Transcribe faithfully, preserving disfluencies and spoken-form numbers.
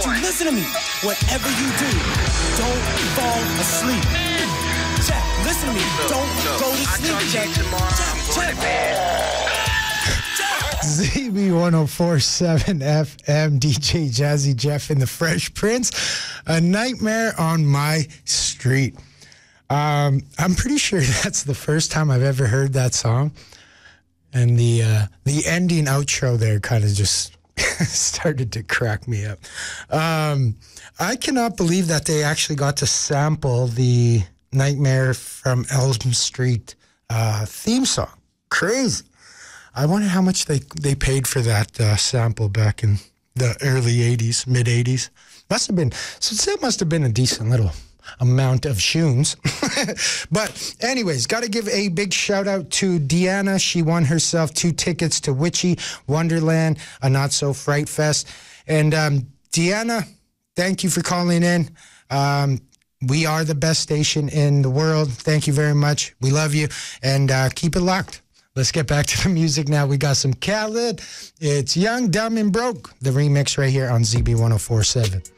want you listen to me. Whatever you do, don't fall asleep. Jack, listen to me. Don't look, go to sleep, Jack. Jack, Jack. Z B one oh four point seven F M, D J Jazzy Jeff and the Fresh Prince, A Nightmare on My Street. Um, I'm pretty sure that's the first time I've ever heard that song. And the uh, the ending outro there kind of just started to crack me up. Um, I cannot believe that they actually got to sample the Nightmare from Elm Street uh, theme song. Crazy. I wonder how much they, they paid for that uh, sample back in the early eighties, mid eighties. Must have been, so that must have been a decent little amount of shoons. But anyways, got to give a big shout out to Deanna. She won herself two tickets to Witchy Wonderland, a Not So Fright Fest. And um, Deanna, thank you for calling in. Um, we are the best station in the world. Thank you very much. We love you. And uh, keep it locked. Let's get back to the music now. We got some Khaled. It's Young, Dumb, and Broke, the remix right here on Z B one oh four point seven.